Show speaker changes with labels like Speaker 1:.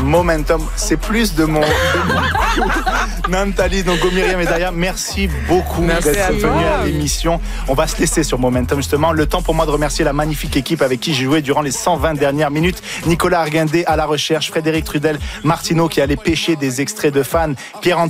Speaker 1: Momentum, c'est plus de mon Nantali, donc Myriam et Daria, merci beaucoup d'être venus à l'émission. On va se laisser sur Momentum justement. Le temps pour moi de remercier la magnifique équipe avec qui j'ai joué durant les 120 dernières minutes. Nicolas Arguindé à la recherche, Frédéric Trudel, Martineau qui allait pêcher des extraits de fans, Pierre